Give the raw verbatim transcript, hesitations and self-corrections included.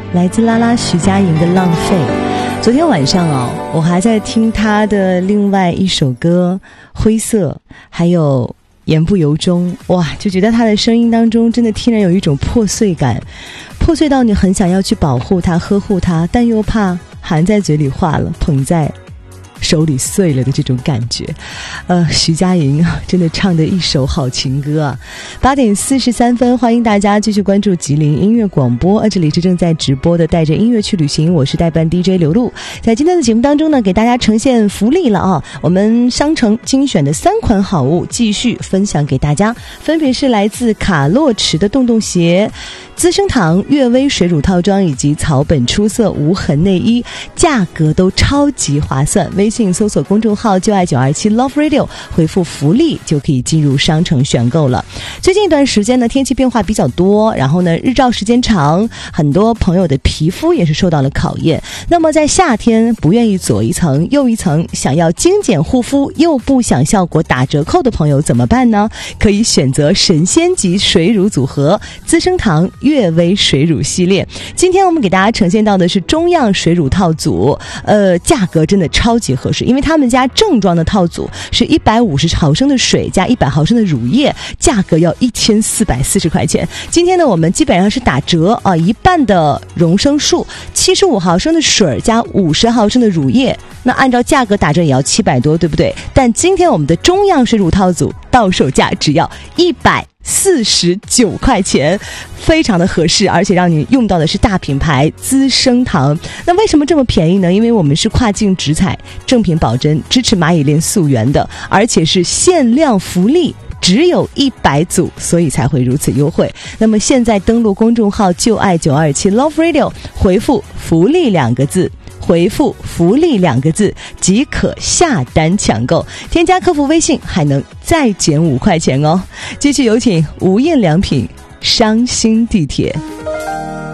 来自拉拉徐佳莹的《浪费》。昨天晚上哦，我还在听她的另外一首歌《灰色》，还有言不由衷，哇，就觉得她的声音当中真的天然有一种破碎感，破碎到你很想要去保护她呵护她，但又怕含在嘴里化了，捧在手里碎了的这种感觉。呃，徐佳莹真的唱的一首好情歌啊。八点四十三分，欢迎大家继续关注吉林音乐广播，这里是正在直播的带着音乐去旅行，我是代班 D J 刘露。在今天的节目当中呢，给大家呈现福利了啊，我们商城精选的三款好物继续分享给大家，分别是来自卡洛驰的洞洞鞋、资生堂悦薇水乳套装以及草本出色无痕内衣，价格都超级划算。微信搜索公众号就爱九二七 Love Radio， 回复福利就可以进入商城选购了。最近一段时间呢，天气变化比较多，然后呢日照时间长，很多朋友的皮肤也是受到了考验。那么在夏天不愿意左一层右一层，想要精简护肤又不想效果打折扣的朋友怎么办呢？可以选择神仙级水乳组合资生堂悦薇水乳系列。今天我们给大家呈现到的是中样水乳套组，呃，价格真的超级合适，因为他们家正装的套组是一百五十毫升的水加一百毫升的乳液，价格要一千四百四十块钱。今天呢，我们基本上是打折啊，一半的容升数，七十五毫升的水加五十毫升的乳液，那按照价格打折也要七百多，对不对？但今天我们的中样水乳套组到手价只要一百四十九块钱，非常的合适，而且让你用到的是大品牌资生堂。那为什么这么便宜呢？因为我们是跨境直采，正品保真，支持蚂蚁链溯源的，而且是限量福利，只有一百组，所以才会如此优惠。那么现在登录公众号就爱九二七 Love Radio， 回复福利两个字，回复福利两个字即可下单抢购，添加客服微信还能再减五块钱哦。继续有请无印良品伤心地铁。